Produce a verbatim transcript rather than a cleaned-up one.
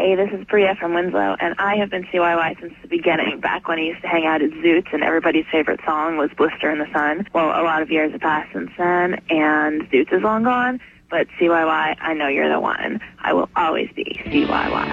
Hey, this is Bria from Winslow, and I have been C Y Y since the beginning, back when I used to hang out at Zoots, and everybody's favorite song was Blister in the Sun. Well, a lot of years have passed since then, and Zoots is long gone, but C Y Y, I know you're the one. I will always be C Y Y.